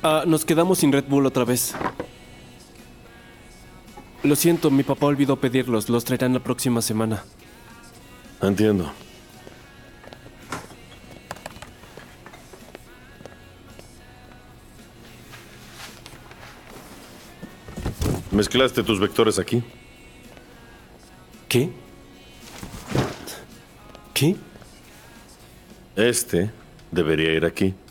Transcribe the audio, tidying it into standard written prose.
Nos quedamos sin Red Bull otra vez. Lo siento, mi papá olvidó pedirlos. Los traerán la próxima semana. Entiendo. ¿Mezclaste tus vectores aquí? ¿Qué? ¿Qué? Este debería ir aquí.